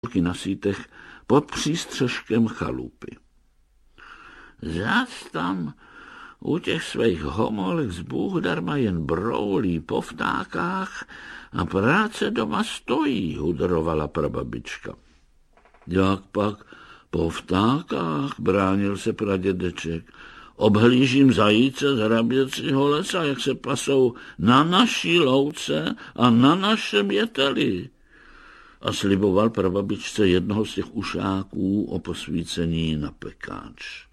na sítech pod přístřeškem chalupy. Zas tam u těch svých homolek z Bůh darma jen broulí po vtákách a práce doma stojí, hudrovala prababička. Jak pak po vtákách, bránil se pradědeček. Obhlížím zajíce z hraběcího lesa, jak se pasou na naší louce a na našem jeteli. A sliboval prababičce jednoho z těch ušáků o posvícení na pekáč.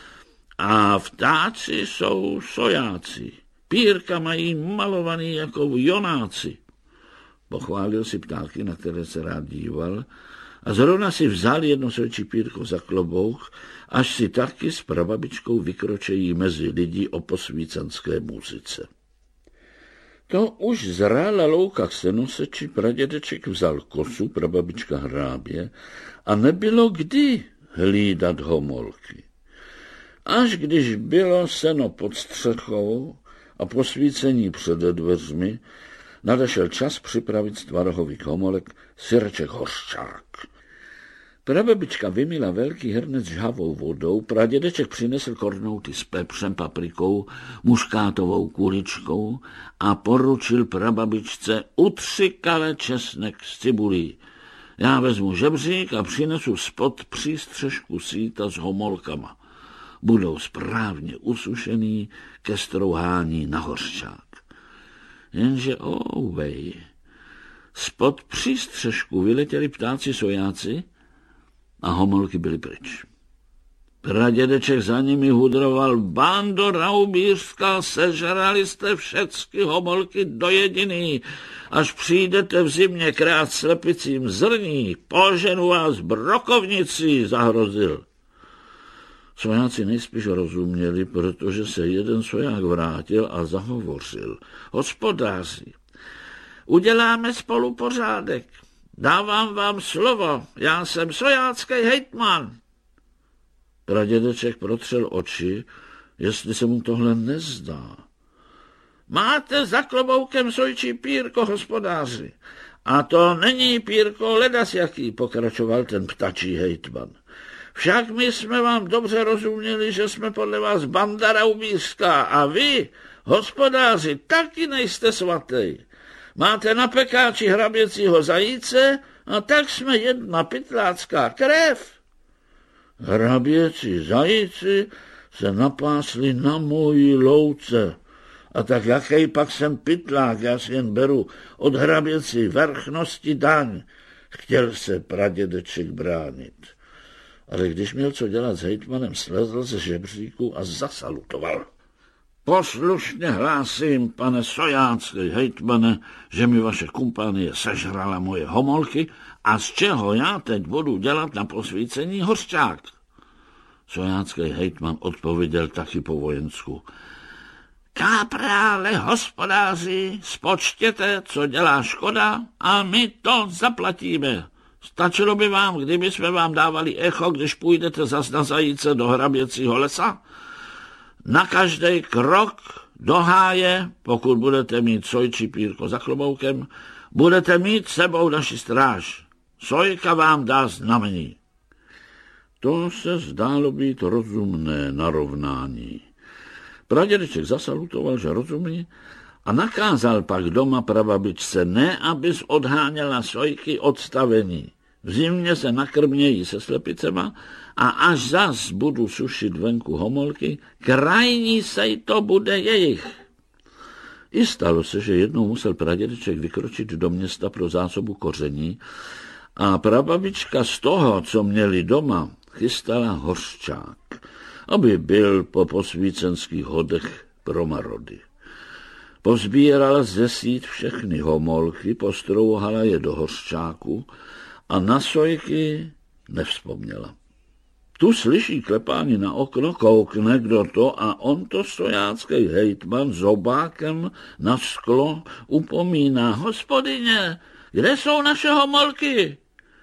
A vtáci jsou sojáci. Pírka mají malovaný jako jonáci. Pochválil si ptáky, na které se rád díval, a zrovna si vzal jedno sojčí pírko za klobouk, až si taky s prababičkou vykročejí mezi lidi o posvícenské muzice. To už zrála louka k senoseči, pradědeček vzal kosu, prababička hrábě, a nebylo kdy hlídat homolky. Až když bylo seno pod střechou a posvícení před dveřmi, nadešel čas připravit z tvarohových homolek syreček hořčák. Prababička vymila velký hrnec žhavou vodou, pradědeček přinesl kornouty s pepřem, paprikou, muškátovou kuličkou a poručil prababičce utřikale česnek s cibulí. Já vezmu žebřík a přinesu spod přístřešku síta s homolkama. Budou správně usušený ke strouhání na hořčák. Jenže ouvej, spod přístřešku vyletěli ptáci sojáci a homolky byly pryč. Pradědeček za nimi hudroval: Bando raubířská, sežrali jste všecky homolky do jediny. Až přijdete v zimě krát slepicím zrní, poženu vás brokovnicí, zahrozil. Sojáci nejspíš rozuměli, protože se jeden soják vrátil a zahovořil: Hospodáři, uděláme spolu pořádek. Dávám vám slovo, já jsem sojácký hejtman. Pradědeček protřel oči, jestli se mu tohle nezdá. Máte za kloboukem sojčí pírko, hospodáři. A to není pírko ledas jaký, pokračoval ten ptačí hejtman. Však my jsme vám dobře rozuměli, že jsme podle vás banda raubířská a vy, hospodáři, taky nejste svatý. Máte na pekáči hraběcího zajíce a tak jsme jedna pytlácká krev. Hraběcí zajíci se napásli na mojí louce. A tak jaký pak jsem pytlák, já si jen beru od hraběcí vrchnosti daň, chtěl se pradědeček bránit. Ale když měl co dělat s hejtmanem, slezl ze žebříku a zasalutoval. Poslušně hlásím, pane sojácký hejtmane, že mi vaše kumpánie sežrala moje homolky a z čeho já teď budu dělat na posvícení hořčák. Sojácký hejtman odpověděl taky po vojensku. Káprále, hospodáři, spočtěte, co dělá škoda a my to zaplatíme. Stačilo by vám, kdyby jsme vám dávali echo, když půjdete zas na zajíce do hraběcího lesa? Na každý krok do háje, pokud budete mít sojčí pírko za kloboukem, budete mít sebou naši stráž. Sojka vám dá znamení. To se zdálo být rozumné narovnání. Pradědeček zasalutoval, že rozumí, a nakázal pak doma prababičce, ne abys odháněla sojky odstavení. V zimě se nakrmějí se slepicema a až zas budu sušit venku homolky, krajní sej to bude jejich. I stalo se, že jednou musel pradědeček vykročit do města pro zásobu koření a prababička z toho, co měli doma, chystala hořčák, aby byl po posvícenských hodech pro marody. Pozbírala ze sít všechny homolky, postrouhala je do hořčáku a na sojky nevzpomněla. Tu slyší klepání na okno, koukne, kdo to, a on to sojácký hejtman zobákem na sklo upomíná. Hospodyně, kde jsou naše homolky?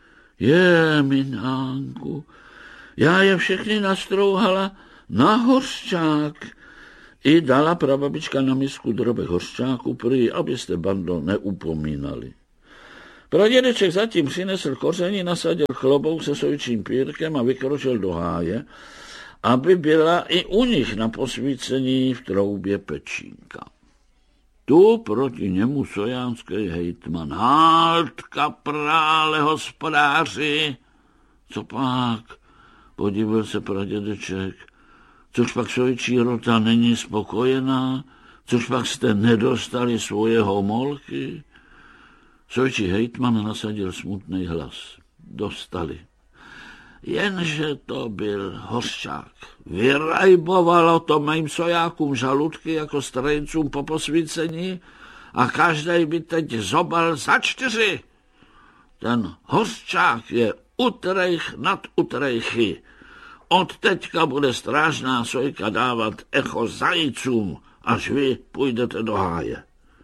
Minánku, já je všechny nastrouhala na hořčák. I dala prababička na misku drobek hořčáku prý, abyste, bando, neupomínali. Pradědeček zatím přinesl koření, nasadil klobouk se sojčím pírkem a vykročil do háje, aby byla i u nich na posvícení v troubě pečínka. Tu proti němu sojánský hejtman. Halt, kaprále, hospodáři! Co pak? Podíval se pradědeček. Což pak sojčí rota není spokojená? Což pak jste nedostali svoje homolky? Sojčí hejtman nasadil smutný hlas. Dostali. Jenže to byl hořčák. Vyrajbovalo to mým sojákům žaludky jako strejcům po posvícení a každej by teď zobal za 4. Ten hořčák je utrejch nad utrejchy. Od teďka bude strážná sojka dávat echo zajícům, až vy půjdete do háje.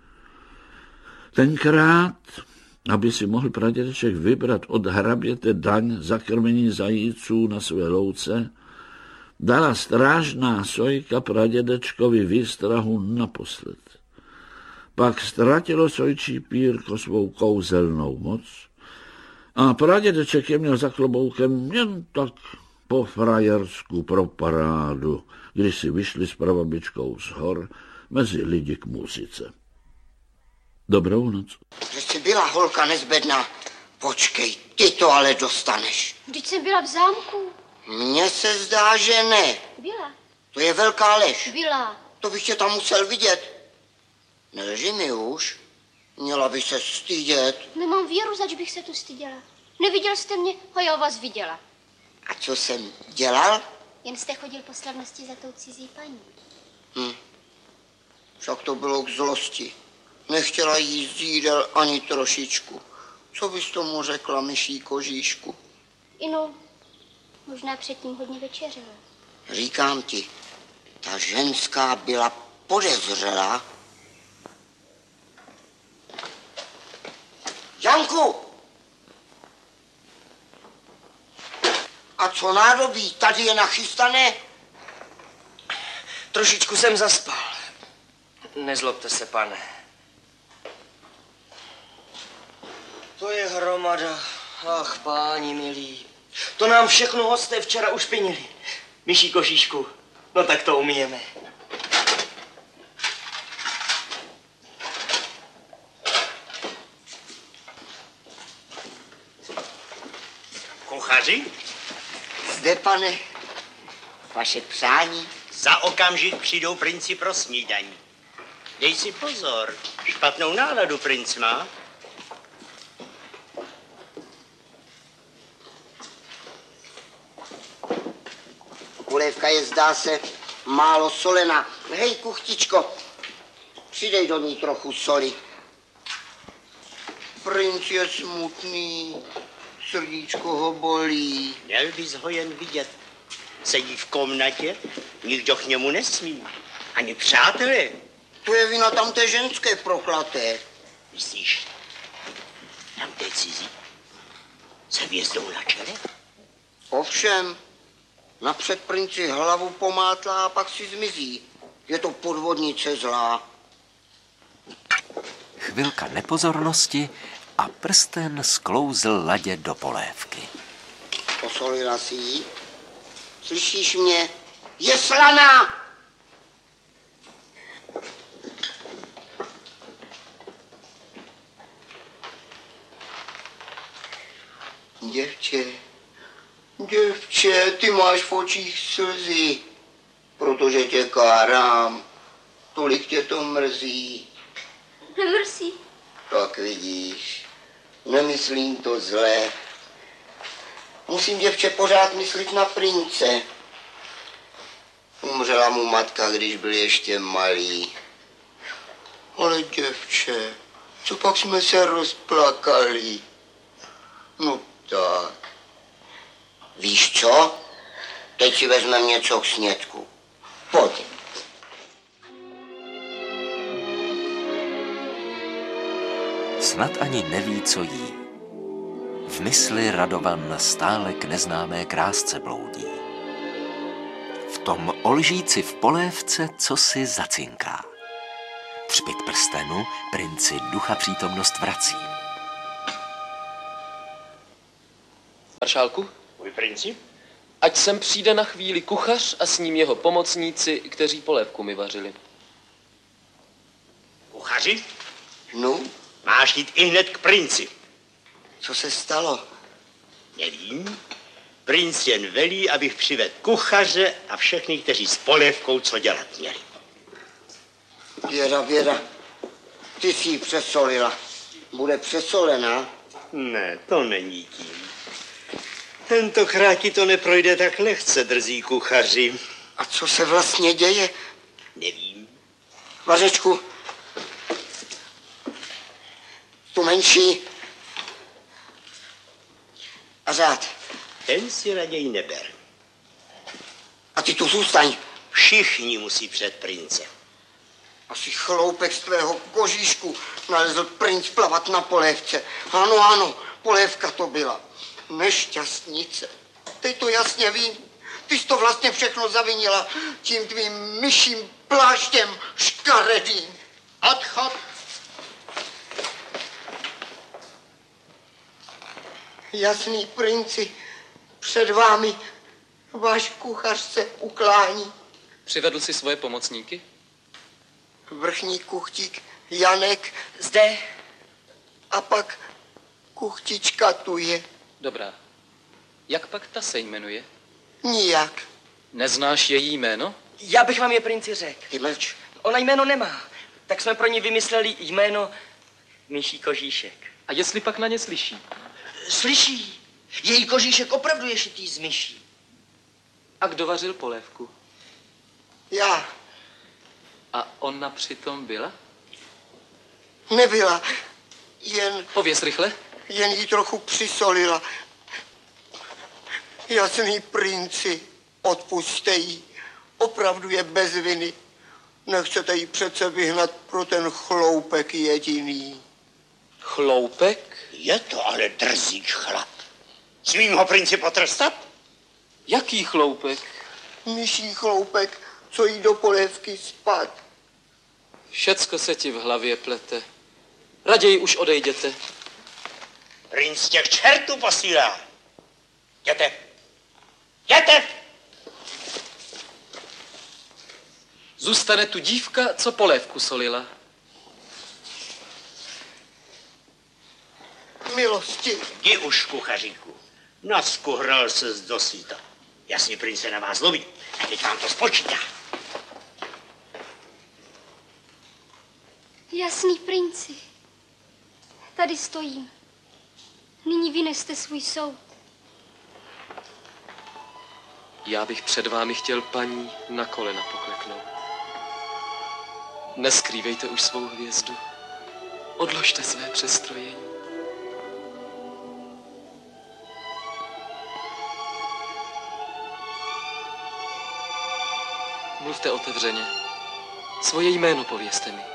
Tenkrát, aby si mohl pradědeček vybrat od hraběte daň za krmení zajíců na své louce, dala strážná sojka pradědečkovi výstrahu naposled. Pak ztratilo sojčí pírko svou kouzelnou moc a pradědeček je měl za kloboukem jen tak po frajersku pro parádu, když si vyšli s prababičkou z hor mezi lidi k muzice. Dobrou noc. Že jsi byla holka nezbedná. Počkej, ty to ale dostaneš. Vždyť jsem byla v zámku. Mně se zdá, že ne. Byla. To je velká lež. Byla. To bych tě tam musel vidět. Nelži mi už. Měla by se stydět. Nemám víru, zač bych se tu styděla. Neviděl jste mě a já vás viděla. A co jsem dělal? Jen jste chodil po slavnosti za tou cizí paní. Však to bylo k zlosti. Nechtěla jíst jídel ani trošičku. Co bys tomu řekla, myší kožíšku? Ino, možná předtím hodně večeřila. Říkám ti, ta ženská byla podezřelá. Janku! A co nádobí? Tady je nachystané? Trošičku jsem zaspal. Nezlobte se, pane. To je hromada. Ach, páni milí. To nám všechno hosté včera ušpinili. Myší košíšku. No tak to umíjeme. Kuchaři? Zde, pane, vaše přání. Za okamžik přijdou princi pro snídaní. Dej si pozor, špatnou náladu princ má. Polévka je, zdá se, málo solená. Hej, kuchtičko, přidej do ní trochu soli. Princ je smutný, srdíčko ho bolí. Měl bys ho jen vidět. Sedí v komnatě, nikdo k němu nesmí. Ani přátelé. To je vina tamté ženské prochlaté. Myslíš, tamté cizí? Se hvězdou na čele? Ovšem, napřed princi hlavu pomátla a pak si zmizí. Je to podvodnice zlá. Chvilka nepozornosti a prsten sklouzl ladě do polévky. Posolila si ji? Slyšíš mě? Je slaná! Děvče, ty máš v očích slzy, protože tě kárám, tolik tě to mrzí. Nemrzí. Tak vidíš, nemyslím to zle. Musím, děvče, pořád myslit na prince. Umřela mu matka, když byl ještě malý. Ale děvče, co pak jsme se rozplakali? No tak. Víš co? Teď si vezmeme něco k snědku. Pojď. Snad ani neví, co jí. V mysli Radovan stále k neznámé krásce bloudí. V tom olžíci v polévce cosi zacinká. Třpyt prstenu princi ducha přítomnost vrací. Maršálku, Můj princip? ať sem přijde na chvíli kuchař a s ním jeho pomocníci, kteří polévku mi vařili. Kuchaři? No, Máš jít i hned k princi. co se stalo? Nevím. Princ jen velí, abych přivedl kuchaře a všechny, kteří s polévkou co dělat měli. Věra, ty jsi ji přesolila. Bude přesolená? Ne, to není tím. Tentokrát ti to neprojde tak lehce, drzí kuchaři. A co se vlastně děje? Nevím. Vařečku, tu menší a řád. Ten si raději neber. A ty tu zůstaň. Všichni musí před princem. Asi chloupek z tvého kožíšku nalezl princ plavat na polévce. Ano, polévka to byla. Nešťastnice. Teď to jasně vím. Ty jsi to vlastně všechno zavinila tím tvým myším pláštěm škaredým. Odchod. Jasný princi, před vámi váš kuchař se uklání. Přivedl si svoje pomocníky? Vrchní kuchtík Janek Zde. a pak kuchtička tu je. Dobrá. Jak pak ta se jmenuje? Nijak. Neznáš její jméno? Já bych vám je princi řekl. Ty mlč. Ona jméno nemá. Tak jsme pro ní vymysleli jméno Myší kožíšek. A jestli pak na ně slyší? Slyší? Její kožíšek opravdu je šitý z myší. A kdo vařil polévku? Já. A ona přitom byla? Nebyla. Jen Pověz rychle. jí trochu přisolila. Jasný princi, odpusťte jí. Opravdu je bez viny. Nechcete jí přece vyhnat pro ten chloupek jediný. Chloupek? Je to ale drzý chlap. Smím ho princi potrestat? Jaký chloupek? Myší chloupek, co jí do polévky spad. Všecko se ti v hlavě plete. Raději už odejděte. Princ těch čertů posílá. Jděte. Jděte! Zůstane tu dívka, co polévku solila. Milosti. Jdi už, kuchaříku. Naskuhral se z dosíta. Jasně, princ se na vás zlobí. A teď vám to spočítá. Jasný princi. Tady stojím. Nyní vyneste svůj soud. Já bych před vámi chtěl, paní, na kolena pokleknout. Neskrývejte už svou hvězdu. Odložte své přestrojení. Mluvte otevřeně. Svoje jméno povězte mi.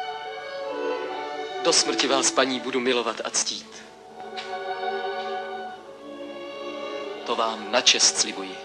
Do smrti vás, paní, budu milovat a ctít. To vám na čest slibuji.